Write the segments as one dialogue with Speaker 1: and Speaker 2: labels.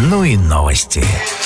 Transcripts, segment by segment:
Speaker 1: Ну и новости.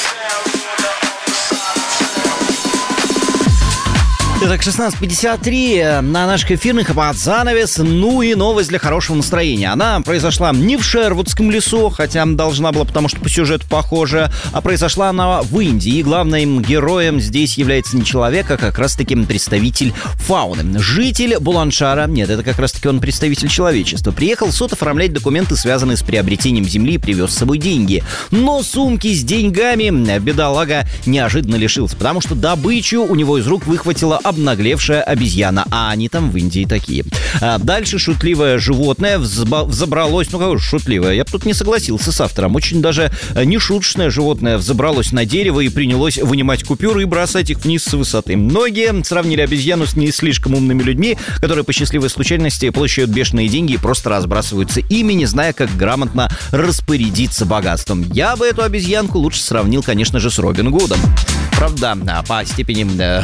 Speaker 2: Итак, 16:53 на наших эфирных под занавес. Ну и новость для хорошего настроения. Она произошла не в Шервудском лесу, хотя должна была, потому что по сюжету похожа, а произошла она в Индии. И главным героем здесь является не человек, а как раз-таки представитель фауны. Житель Буландшара, нет, это как раз-таки он представитель человечества, приехал в суд оформлять документы, связанные с приобретением земли, и привез с собой деньги. Но сумки с деньгами бедолага неожиданно лишился, потому что добычу у него из рук выхватила обнаглевшая обезьяна, а они там в Индии такие. Дальше шутливое животное взобралось, ну как шутливое, я бы тут не согласился с автором, очень даже нешуточное животное взобралось на дерево и принялось вынимать купюры и бросать их вниз с высоты. Многие сравнили обезьяну с не слишком умными людьми, которые по счастливой случайности получают бешеные деньги и просто разбрасываются ими, не зная, как грамотно распорядиться богатством. Я бы эту обезьянку лучше сравнил, конечно же, с Робин Гудом. Правда, по степени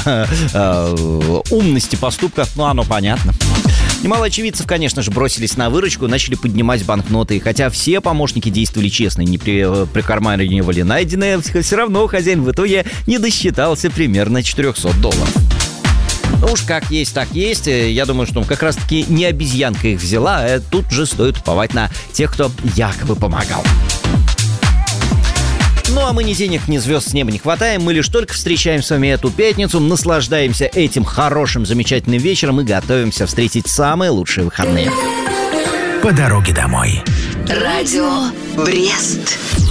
Speaker 2: умности поступка, ну, оно понятно. Немало очевидцев, конечно же, бросились на выручку и начали поднимать банкноты. И хотя все помощники действовали честно и не прикарманивали найденное, все равно хозяин в итоге не досчитался примерно $400. Ну уж как есть, так есть. Я думаю, что как раз-таки не обезьянка их взяла, а тут же стоит уповать на тех, кто якобы помогал. Ну а мы ни денег, ни звезд с неба не хватаем. Мы лишь только встречаем с вами эту пятницу, наслаждаемся этим хорошим, замечательным вечером и готовимся встретить самые лучшие выходные.
Speaker 1: По дороге домой.
Speaker 3: Радио Брест.